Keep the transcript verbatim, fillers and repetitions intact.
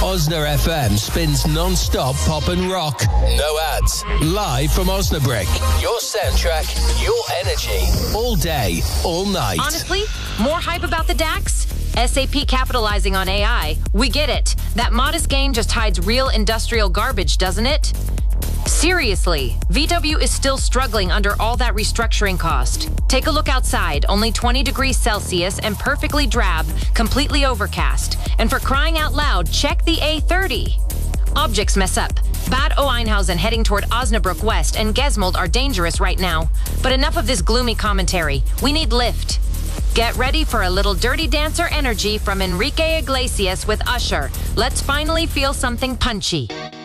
Osna F M spins non-stop pop and rock. No ads. Live from Osnabrück. Your soundtrack, your energy. All day, all night. Honestly, more hype about the DAX? S A P capitalizing on A I. We get it. That modest gain just hides real industrial garbage, doesn't it? Seriously, V W is still struggling under all that restructuring cost. Take a look outside, only twenty degrees Celsius and perfectly drab, completely overcast. And for crying out loud, check the A thirty. Objects mess up. Bad Oeinhausen heading toward Osnabrück West and Gesmold are dangerous right now. But enough of this gloomy commentary. We need lift. Get ready for a little Dirty Dancer energy from Enrique Iglesias with Usher. Let's finally feel something punchy.